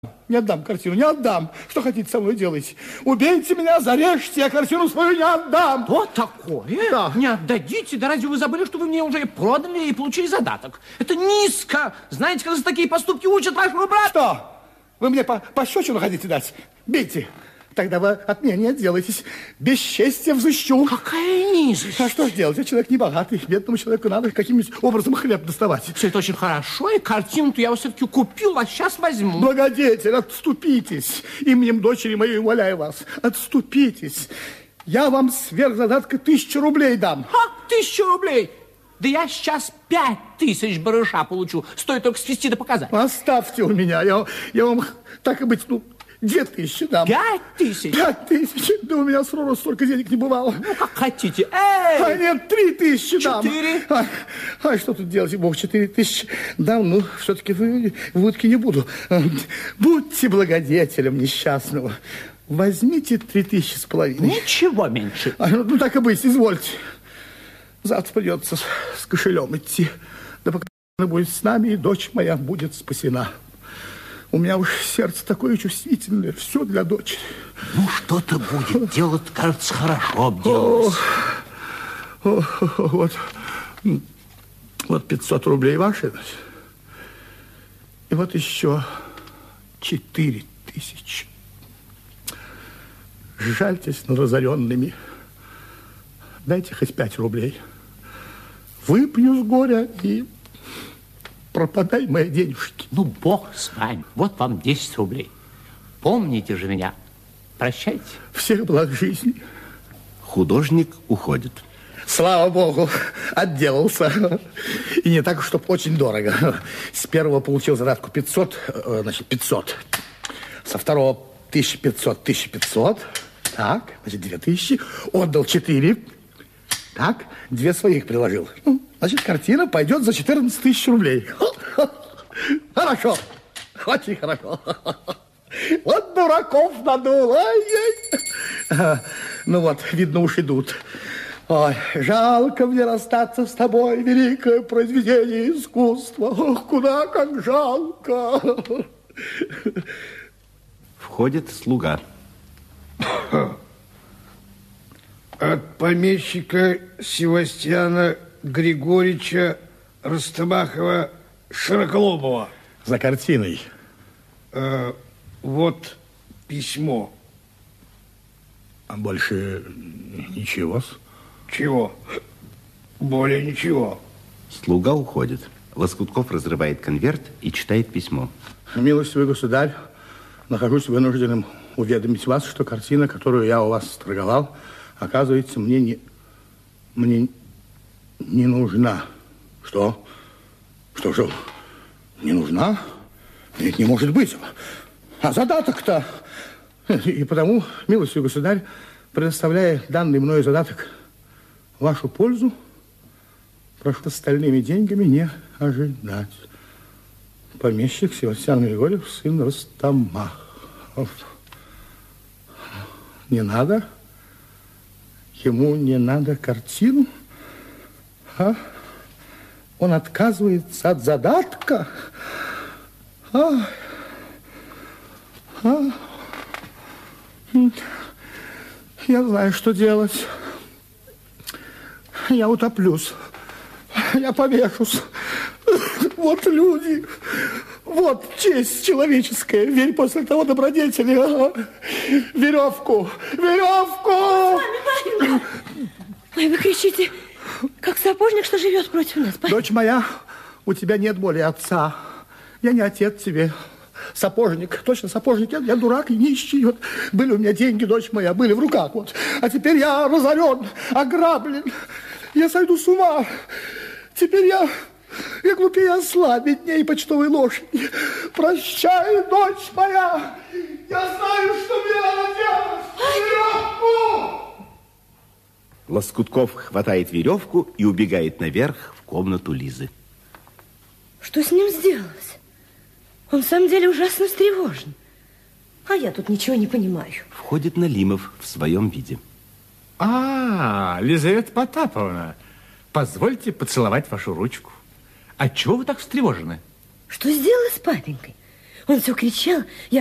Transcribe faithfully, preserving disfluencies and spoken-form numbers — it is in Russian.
Не отдам картину, не отдам. Что хотите со мной делать? Убейте меня, зарежьте, я картину свою не отдам. Что такое? Да. Не отдадите? Да разве вы забыли, что вы мне уже продали и получили задаток? Это низко. Знаете, когда за такие поступки учат вашего брата? Что? Вы мне по пощечину хотите дать? Бейте. Тогда вы от меня не отделаетесь. Бесчестье взыщу. Какая низость. А что ж делать? Я человек небогатый. Бедному человеку надо каким-нибудь образом хлеб доставать. Все это очень хорошо, и картину-то я вас все-таки купил, а сейчас возьму. Благодетель, отступитесь. Именем дочери моей умоляю вас. Отступитесь. Я вам сверх задатка тысячу рублей дам. Ха, тысячу рублей. Да я сейчас пять тысяч барыша получу. Стоит только свести да показать. Оставьте у меня. Я, я вам, так и быть, ну... Две тысячи дам. Пять тысяч? Пять тысяч? Да у меня с Рора столько денег не бывало. Ну, как хотите. Эй! А нет, три тысячи дам. Четыре? А, а что тут делать, бог, четыре тысячи дам, ну, все-таки в, в утке не буду. Будьте благодетелем несчастного. Возьмите три тысячи с половиной. Ничего меньше. А, ну, так и быть, извольте. Завтра придется с, с кошелем идти. Да пока она будет с нами, и дочь моя будет спасена. У меня уж сердце такое чувствительное, все для дочери. Ну, что-то будет делать, кажется, хорошо обделалось. О, о, о, вот, вот пятьсот рублей ваши. И вот еще четыре тысячи. Жальтесь над разоренными. Дайте хоть пять рублей. Выпью с горя и... пропадай мои денежки. Ну, бог с вами. Вот вам десять рублей. Помните же меня. Прощайте. Всех благ жизни. Художник уходит. Слава богу, отделался. И не так, чтобы очень дорого. С первого получил задатку пятьсот, значит, пятьсот. Со второго тысяча пятьсот, тысяча пятьсот. Так, значит, две тысячи. Отдал четыре. Так, две своих приложил. Значит, картина пойдет за четырнадцать тысяч рублей. Хорошо. Очень хорошо. Вот дураков надул. Ай-яй. Ну вот, видно, уж идут. Ой, жалко мне расстаться с тобой, великое произведение искусства. Ох, куда как жалко. Входит слуга. От помещика Севастьяна Григорьевича Ростомахова Широколобова. За картиной. Э, вот письмо. А больше ничего? Чего? Более ничего. Слуга уходит. Лоскутков разрывает конверт и читает письмо. Милостивый государь, нахожусь вынужденным уведомить вас, что картина, которую я у вас торговал, оказывается, мне не... мне не нужна. Что? Что же, не нужна? Нет, не может быть. А задаток-то? И потому, милостивый государь, предоставляя данный мною задаток в вашу пользу, прошу остальными деньгами не ожидать. Помещик Севастьян Григорьев, сын Ростомахов. Не надо? Ему не надо картину? А? Он отказывается от задатка? А? А? Я знаю, что делать. Я утоплюсь. Я повешусь. Вот люди. Вот честь человеческая. Верь после того добродетели. Ага. Веревку. Веревку! Ой, вы кричите, как сапожник, что живет против нас. Папа. Дочь моя, у тебя нет более отца. Я не отец тебе. Сапожник, точно сапожник. Я, я дурак и нищий. Вот были у меня деньги, дочь моя, были в руках. Вот. А теперь я разорен, ограблен. Я сойду с ума. Теперь я, я глупее осла, беднее почтовой лошади. Прощай, дочь моя. Я знаю, что мне надо делать. Веревку! Лоскутков хватает веревку и убегает наверх в комнату Лизы. Что с ним сделалось? Он в самом деле ужасно встревожен. А я тут ничего не понимаю. Входит Налимов в своем виде. А, Лизавета Потаповна, позвольте поцеловать вашу ручку. А чего вы так встревожены? Что сделала с папенькой? Он все кричал. Я